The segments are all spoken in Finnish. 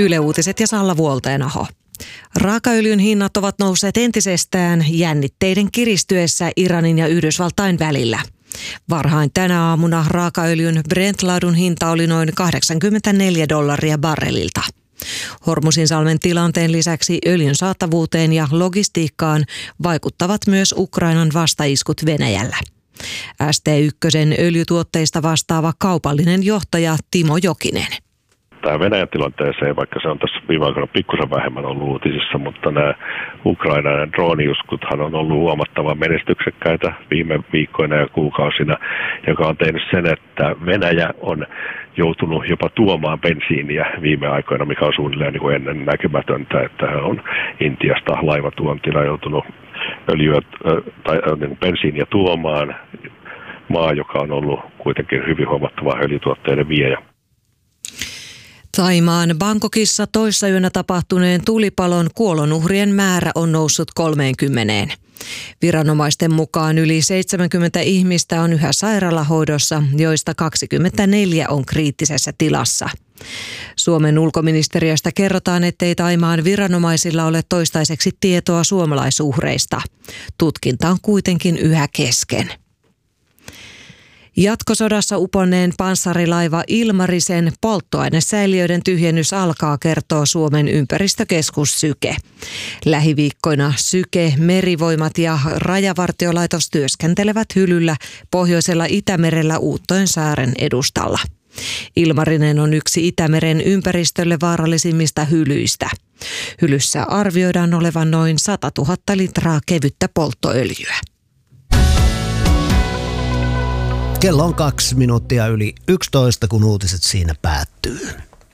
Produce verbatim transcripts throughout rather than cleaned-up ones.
Yle Uutiset ja Salla Vuolteenaho. Raakaöljyn hinnat ovat nousseet entisestään jännitteiden kiristyessä Iranin ja Yhdysvaltain välillä. Varhain tänä aamuna raakaöljyn Brent-ladun hinta oli noin kahdeksankymmentäneljä dollaria barrelilta. Hormuzinsalmen tilanteen lisäksi öljyn saatavuuteen ja logistiikkaan vaikuttavat myös Ukrainan vastaiskut Venäjällä. S T ykkösen öljytuotteista vastaava kaupallinen johtaja Timo Jokinen. Tämä Venäjän tilanteeseen, vaikka se on tässä viime aikoina pikkusen vähemmän ollut uutisissa, mutta nämä Ukrainan drooniuskuthan on ollut huomattavan menestyksekkäitä viime viikkoina ja kuukausina, joka on tehnyt sen, että Venäjä on joutunut jopa tuomaan bensiiniä viime aikoina, mikä on suunnilleen niin kuin ennen näkymätöntä, että hän on Intiasta laivatuontina joutunut öljyä tai niin bensiiniä tuomaan, maa, joka on ollut kuitenkin hyvin huomattava öljytuotteiden viejä. Thaimaan Bangkokissa toissayönä tapahtuneen tulipalon kuolonuhrien määrä on noussut kolmeenkymmeneen. Viranomaisten mukaan yli seitsemänkymmentä ihmistä on yhä sairaalahoidossa, joista kaksikymmentäneljä on kriittisessä tilassa. Suomen ulkoministeriöstä kerrotaan, ettei Thaimaan viranomaisilla ole toistaiseksi tietoa suomalaisuhreista. Tutkinta on kuitenkin yhä kesken. Jatkosodassa uponneen panssarilaiva Ilmarisen polttoainesäiliöiden tyhjennys alkaa, kertoo Suomen ympäristökeskus Syke. Lähiviikkoina Syke, Merivoimat ja Rajavartiolaitos työskentelevät hylyllä pohjoisella Itämerellä Uuttojensaaren edustalla. Ilmarinen on yksi Itämeren ympäristölle vaarallisimmista hylyistä. Hylyssä arvioidaan olevan noin sata tuhatta litraa kevyttä polttoöljyä. Kello on kaksi minuuttia yli yksitoista, kun uutiset siinä päättyy.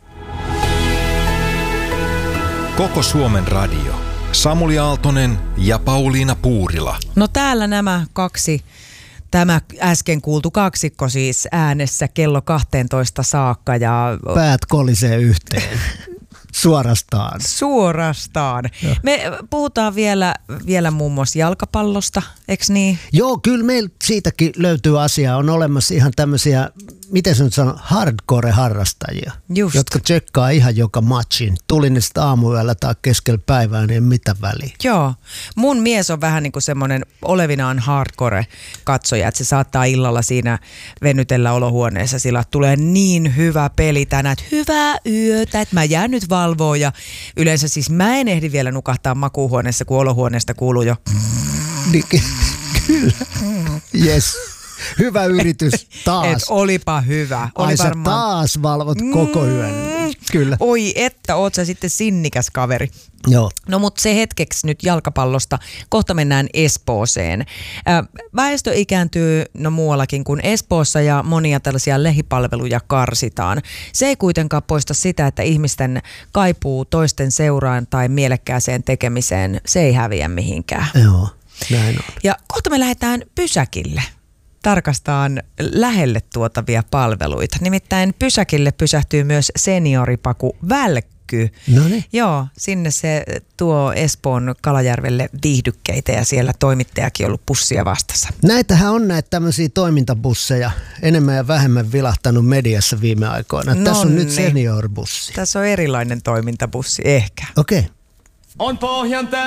Koko Suomen radio. Samuli Aaltonen ja Pauliina Puurila. No täällä nämä kaksi, tämä äsken kuultu kaksikko siis äänessä kello kahteentoista saakka. Ja päät kolisee yhteen. Suorastaan. Suorastaan. Joo. Me puhutaan vielä, vielä muun muassa jalkapallosta, eikö niin? Joo, kyllä meillä siitäkin löytyy asiaa. On olemassa ihan tämmöisiä, miten se nyt sanoo, hardcore-harrastajia, Just. jotka tsekkaa ihan joka matchin. Tuli ne sitten aamuyöllä tai keskellä päivää, niin mitä väliä. Joo. Mun mies on vähän niin kuin semmoinen olevinaan hardcore-katsoja, että se saattaa illalla siinä venytellä olohuoneessa, sillä tulee niin hyvä peli tänään, että hyvää yötä, että mä jään nyt valvoo ja yleensä siis mä en ehdi vielä nukahtaa makuuhuoneessa, kun olohuoneesta kuuluu jo. Kyllä. Yes. Hyvä yritys taas. Et olipa hyvä. Oli Ai varmaan... sä taas valvot koko yön. Mm. Kyllä. Oi että, oot sä sitten sinnikäs kaveri. Joo. No mutta se hetkeksi nyt jalkapallosta. Kohta mennään Espooseen. Väestö ikääntyy no muuallakin kuin Espoossa ja monia tällaisia lähipalveluja karsitaan. Se ei kuitenkaan poista sitä, että ihmisten kaipuu toisten seuraan tai mielekkääseen tekemiseen, se ei häviä mihinkään. Joo, näin on. Ja kohta me lähdetään pysäkille. Tarkastaan lähelle tuotavia palveluita. Nimittäin pysäkille pysähtyy myös senioripaku Välkky. Noniin. Joo, sinne se tuo Espoon Kalajärvelle viihdykkeitä ja siellä toimittajakin on ollut bussia vastassa. Näitähän on näitä tämmöisiä toimintabusseja enemmän ja vähemmän vilahtanut mediassa viime aikoina. No Tässä on niin. nyt seniorbussi. Tässä on erilainen toimintabussi, ehkä. Okei. Okay. On pohjan